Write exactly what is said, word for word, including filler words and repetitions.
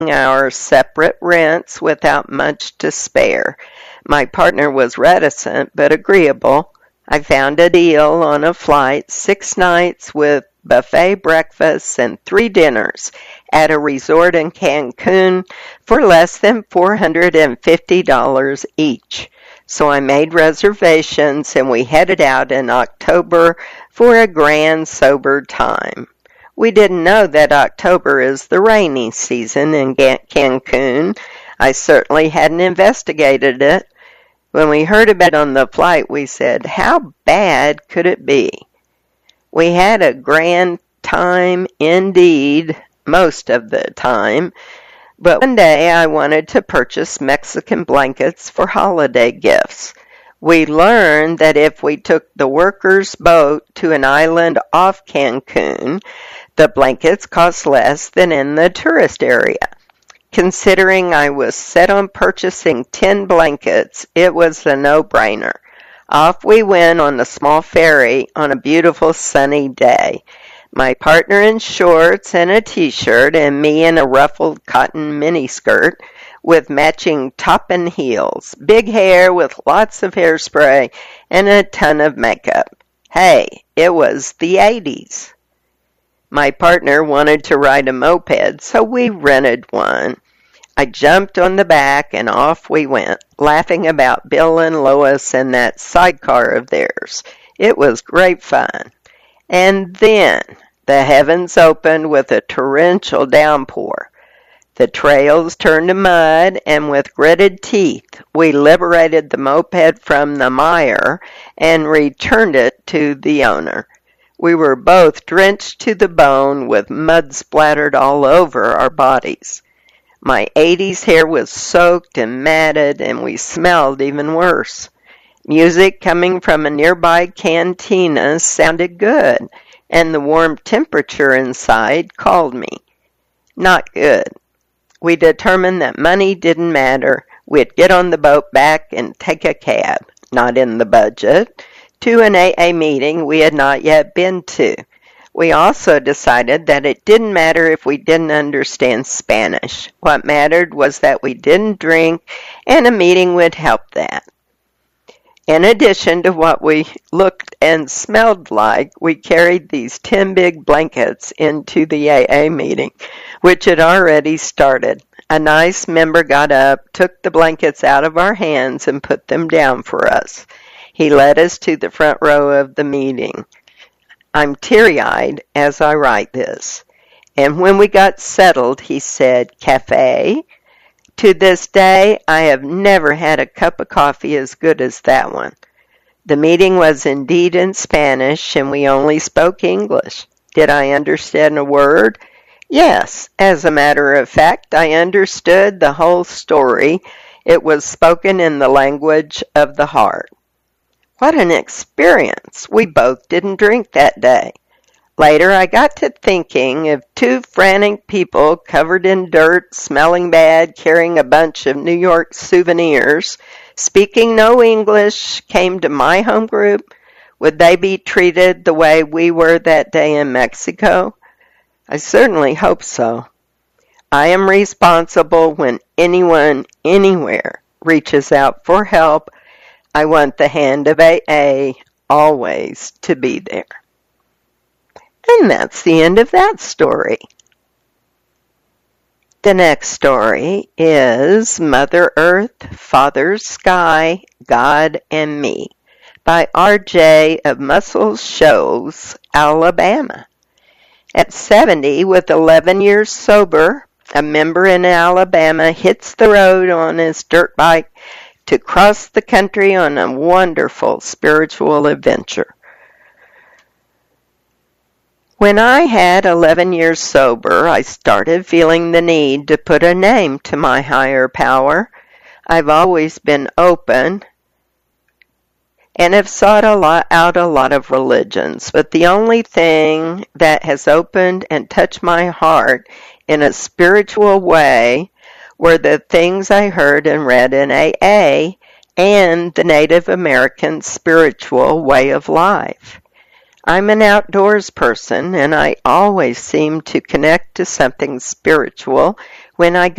our separate rents without much to spare. My partner was reticent but agreeable. I found a deal on a flight, six nights with buffet breakfasts and three dinners at a resort in Cancun for less than four hundred fifty dollars each. So I made reservations and we headed out in October for a grand sober time. We didn't know that October is the rainy season in Cancun. I certainly hadn't investigated it. When we heard about it on the flight, we said, how bad could it be? We had a grand time indeed, most of the time, but one day I wanted to purchase Mexican blankets for holiday gifts. We learned that if we took the workers' boat to an island off Cancun, the blankets cost less than in the tourist area. Considering I was set on purchasing ten blankets, it was a no-brainer. Off we went on a small ferry on a beautiful sunny day. My partner in shorts and a t-shirt and me in a ruffled cotton miniskirt with matching top and heels, big hair with lots of hairspray and a ton of makeup. Hey, it was the eighties. My partner wanted to ride a moped, so we rented one. I jumped on the back and off we went, laughing about Bill and Lois and that sidecar of theirs. It was great fun. And then the heavens opened with a torrential downpour. The trails turned to mud, and with gritted teeth, we liberated the moped from the mire and returned it to the owner. We were both drenched to the bone with mud splattered all over our bodies. My eighties hair was soaked and matted, and we smelled even worse. Music coming from a nearby cantina sounded good, and the warm temperature inside called me. Not good. We determined that money didn't matter. We'd get on the boat back and take a cab, not in the budget, to an A A meeting we had not yet been to. We also decided that it didn't matter if we didn't understand Spanish. What mattered was that we didn't drink, and a meeting would help that. In addition to what we looked and smelled like, we carried these ten big blankets into the A A meeting, which had already started. A nice member got up, took the blankets out of our hands, and put them down for us. He led us to the front row of the meeting. I'm teary-eyed as I write this. And when we got settled, he said, "Cafe?" To this day, I have never had a cup of coffee as good as that one. The meeting was indeed in Spanish, and we only spoke English. Did I understand a word? Yes. As a matter of fact, I understood the whole story. It was spoken in the language of the heart. What an experience! We both didn't drink that day. Later, I got to thinking of two frantic people covered in dirt, smelling bad, carrying a bunch of New York souvenirs, speaking no English, came to my home group. Would they be treated the way we were that day in Mexico? I certainly hope so. I am responsible when anyone, anywhere, reaches out for help. I want the hand of A A always to be there. And that's the end of that story. The next story is Mother Earth, Father Sky, God and Me by R J of Muscle Shoals, Alabama. At seventy, with eleven years sober, a member in Alabama hits the road on his dirt bike to cross the country on a wonderful spiritual adventure. When I had eleven years sober, I started feeling the need to put a name to my higher power. I've always been open and have sought a lot, out a lot of religions, but the only thing that has opened and touched my heart in a spiritual way were the things I heard and read in A A and the Native American spiritual way of life. I'm an outdoors person, and I always seem to connect to something spiritual When I